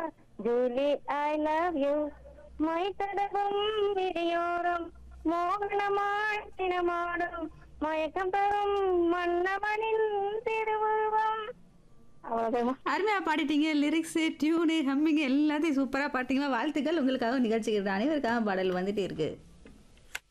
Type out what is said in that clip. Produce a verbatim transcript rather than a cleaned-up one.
Julie I love you my தடவும் விழியோரம் மோகனமாய் தினமாடும் மயக்கம் தரும் மன்னவனின் திருவுருவம். அவ்வளவுதான். அருமையா பாடிட்டீங்க. லிரிக்ஸ், டியூனு, ஹம்மிங் எல்லாத்தையும் சூப்பரா பாட்டீங்களா. வாழ்த்துக்கள். உங்களுக்காக நிகழ்ச்சிக்கு அனைவருக்காக பாடல் வந்துட்டே இருக்கு.